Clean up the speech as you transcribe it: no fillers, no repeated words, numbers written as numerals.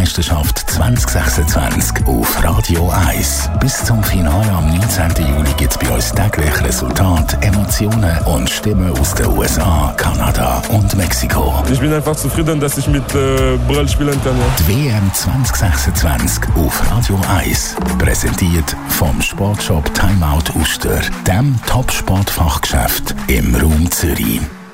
Weltmeisterschaft 2026 auf Radio 1. Bis zum Finale am 19. Juli gibt es bei uns täglich Resultate, Emotionen und Stimmen aus den USA, Kanada und Mexiko. Ich bin einfach zufrieden, dass ich mit Brüll spielen kann. Ja. Die WM 2026 auf Radio 1. Präsentiert vom Sportshop Timeout Uster, dem Top-Sportfachgeschäft im Raum Zürich.